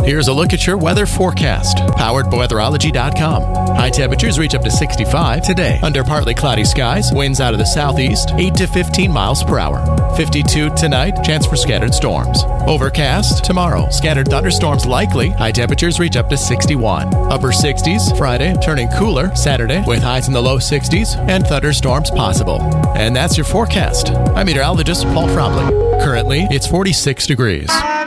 Here's a look at your weather forecast, powered by weatherology.com. High temperatures reach up to 65 today. Under partly cloudy skies, winds out of the southeast, 8 to 15 miles per hour. 52 tonight, chance for scattered storms. Overcast tomorrow, scattered thunderstorms likely. High temperatures reach up to 61. Upper 60s Friday, turning cooler Saturday with highs in the low 60s and thunderstorms possible. And that's your forecast. I'm meteorologist Paul Trombley. Currently, it's 46 degrees.